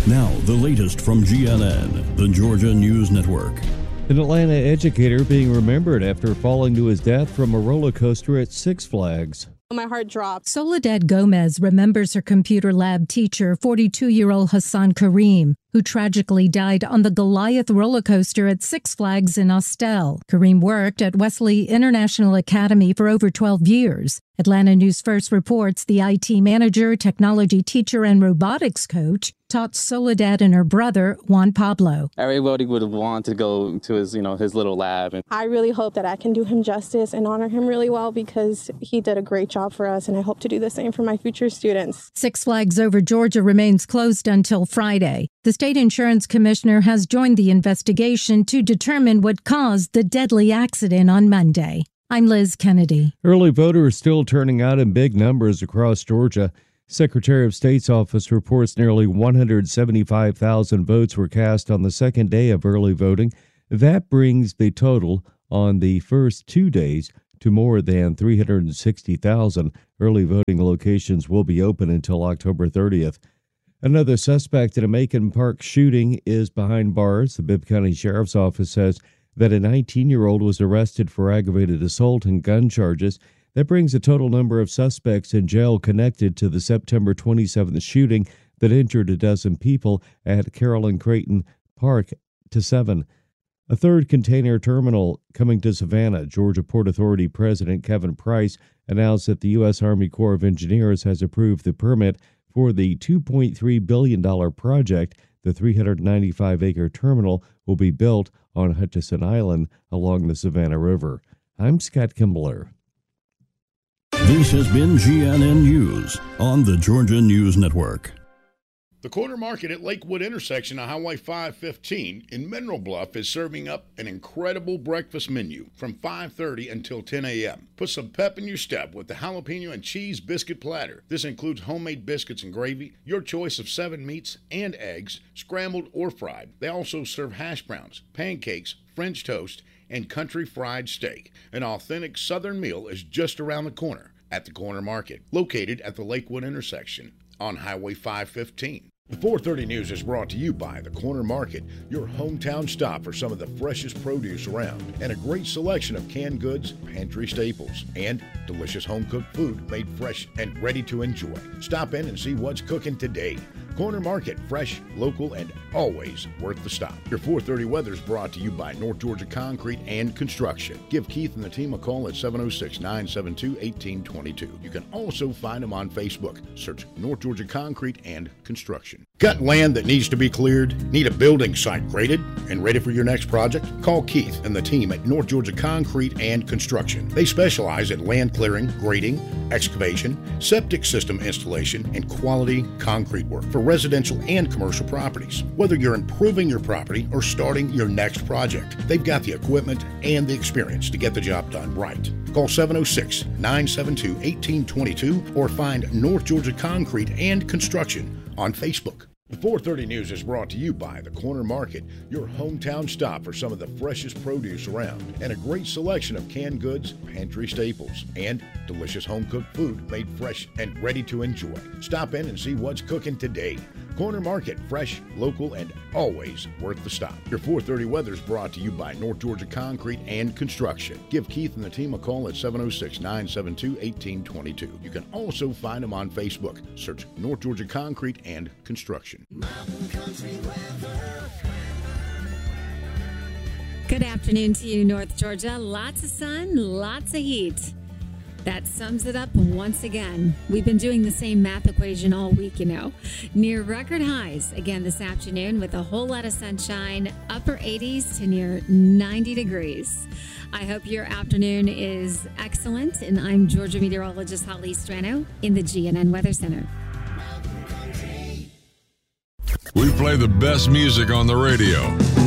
Now, the latest from GNN, the Georgia News Network. An Atlanta educator being remembered after falling to his death from a roller coaster at Six Flags. My heart dropped. Soledad Gomez remembers her computer lab teacher, 42-year-old Hassan Kareem, who tragically died on the Goliath roller coaster at Six Flags in Austell. Kareem worked at Wesley International Academy for over 12 years. Atlanta News First reports the IT manager, technology teacher, and robotics coach taught Soledad and her brother, Juan Pablo. Everybody would want to go to his little lab. I really hope that I can do him justice and honor him really well because he did a great job for us, and I hope to do the same for my future students. Six Flags Over Georgia remains closed until Friday. The state insurance commissioner has joined the investigation to determine what caused the deadly accident on Monday. I'm Liz Kennedy. Early voters still turning out in big numbers across Georgia. Secretary of State's office reports nearly 175,000 votes were cast on the second day of early voting. That brings the total on the first 2 days to more than 360,000. Early voting locations will be open until October 30th. Another suspect in a Macon Park shooting is behind bars. The Bibb County Sheriff's Office says that a 19-year-old was arrested for aggravated assault and gun charges. That brings the total number of suspects in jail connected to the September 27th shooting that injured a dozen people at Carolyn Creighton Park to 7. A third container terminal coming to Savannah. Georgia Port Authority President Kevin Price announced that the U.S. Army Corps of Engineers has approved the permit for the $2.3 billion project. The 395-acre terminal will be built on Hutchison Island along the Savannah River. I'm Scott Kimbler. This has been GNN News on the Georgia News Network. The Corner Market at Lakewood intersection of Highway 515 in Mineral Bluff is serving up an incredible breakfast menu from 5:30 until 10 a.m. Put some pep in your step with the jalapeno and cheese biscuit platter. This includes homemade biscuits and gravy, your choice of 7 meats and eggs, scrambled or fried. They also serve hash browns, pancakes, French toast, and country fried steak. An authentic Southern meal is just around the corner at the Corner Market, located at the Lakewood intersection on Highway 515. The 430 News is brought to you by the Corner Market, your hometown stop for some of the freshest produce around, and a great selection of canned goods, pantry staples, and delicious home-cooked food made fresh and ready to enjoy. Stop in and see what's cooking today. Corner Market, fresh, local, and always worth the stop. Your 430 weather is brought to you by North Georgia Concrete and Construction. Give Keith and the team a call at 706-972-1822. You can also find them on Facebook. Search North Georgia Concrete and Construction. Got land that needs to be cleared? Need a building site graded and ready for your next project? Call Keith and the team at North Georgia Concrete and Construction. They specialize in land clearing, grading, excavation, septic system installation, and quality concrete work for residential and commercial properties. Whether you're improving your property or starting your next project, they've got the equipment and the experience to get the job done right. Call 706-972-1822 or find North Georgia Concrete and Construction on Facebook. The 430 News is brought to you by the Corner Market, your hometown stop for some of the freshest produce around, and a great selection of canned goods, pantry staples, and delicious home-cooked food made fresh and ready to enjoy. Stop in and see what's cooking today. Corner Market, fresh, local, and always worth the stop. Your 430 weather is brought to you by North Georgia Concrete and Construction. Give Keith and the team a call at 706-972-1822. You can also find them on Facebook. Search North Georgia Concrete and Construction. Good afternoon to you, North Georgia. Lots of sun, lots of heat. That sums it up once again. We've been doing the same math equation all week, Near record highs again this afternoon with a whole lot of sunshine, upper 80s to near 90 degrees. I hope your afternoon is excellent, and I'm Georgia meteorologist Holly Strano in the GNN Weather Center. We play the best music on the radio.